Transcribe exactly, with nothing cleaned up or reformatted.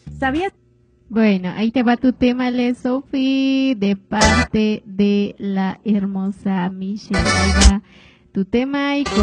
¿Sabías? Bueno, ahí te va tu tema, Le Sophie, de parte de la hermosa Michelle. Ahí va tu tema y con